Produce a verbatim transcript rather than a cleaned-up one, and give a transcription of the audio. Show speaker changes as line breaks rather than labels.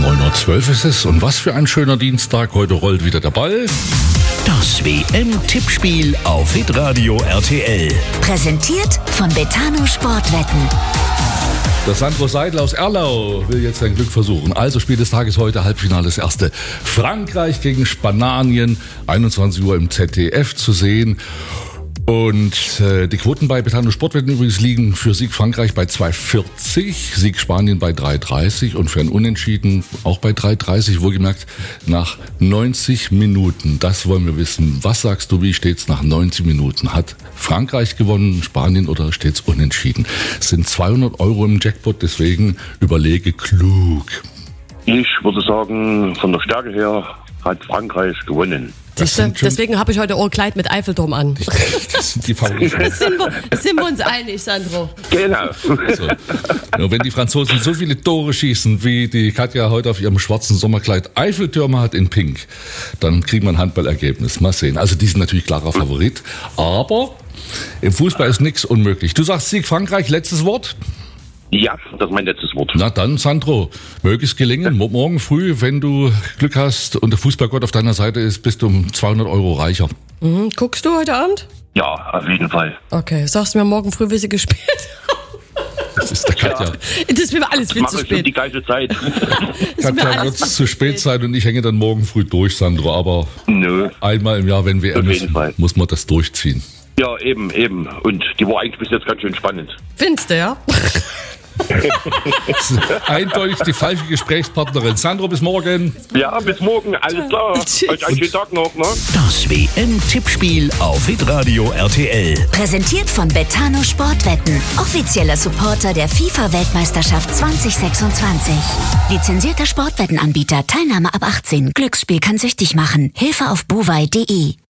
neun Uhr zwölf ist es und was für ein schöner Dienstag. Heute rollt wieder der Ball.
Das W M-Tippspiel auf Hitradio R T L.
Präsentiert von Betano Sportwetten.
Der Sandro Seidel aus Erlau will jetzt sein Glück versuchen. Also Spiel des Tages heute, Halbfinale das erste. Frankreich gegen Spanien, einundzwanzig Uhr im Z D F zu sehen. Und äh, die Quoten bei Betano Sportwetten übrigens liegen für Sieg Frankreich bei zwei Komma vierzig, Sieg Spanien bei drei Komma dreißig und für ein Unentschieden auch bei drei Komma dreißig, wohlgemerkt nach neunzig Minuten. Das wollen wir wissen. Was sagst du, wie steht's nach neunzig Minuten? Hat Frankreich gewonnen, Spanien oder steht's unentschieden? Es sind zweihundert Euro im Jackpot, deswegen überlege klug.
Ich würde sagen, von der Stärke her hat Frankreich gewonnen.
Siehste, deswegen habe ich heute auch ein Kleid mit Eiffelturm an.
Das sind die Favoriten.
Das sind wir, das sind wir uns einig, Sandro.
Genau.
So. Nur wenn die Franzosen so viele Tore schießen, wie die Katja heute auf ihrem schwarzen Sommerkleid Eiffeltürme hat in Pink, dann kriegen wir ein Handballergebnis. Mal sehen. Also die sind natürlich klarer Favorit. Aber im Fußball ist nichts unmöglich. Du sagst Sieg Frankreich, letztes Wort?
Ja, das ist mein letztes Wort.
Na dann, Sandro, möge es gelingen. Morgen früh, wenn du Glück hast und der Fußballgott auf deiner Seite ist, bist du um zweihundert Euro reicher.
Mhm. Guckst du heute Abend?
Ja, auf jeden Fall.
Okay, sagst du mir morgen früh, wie sie gespielt haben?
Das ist der Katja.
Ja. Das ist mir alles viel zu
spät. Ich
spät.
die gleiche Zeit.
Katja wird es zu spät sein und ich hänge dann morgen früh durch, Sandro. Aber
Nö.
Einmal im Jahr, wenn wir
Auf
M
jeden
ist,
Fall.
muss man das durchziehen.
Ja, eben, eben. Und die war eigentlich bis jetzt ganz schön spannend.
Findest du, ja?
Das ist eindeutig die falsche Gesprächspartnerin. Sandro, bis morgen.
Ja, bis morgen. Alles klar.
Tschüss.
Euch einen schönen Tag noch, ne?
Das W M-Tippspiel auf Hitradio R T L.
Präsentiert von Betano Sportwetten. Offizieller Supporter der FIFA-Weltmeisterschaft zwanzig sechsundzwanzig. Lizenzierter Sportwettenanbieter. Teilnahme ab achtzehn. Glücksspiel kann süchtig machen. Hilfe auf buwei punkt de.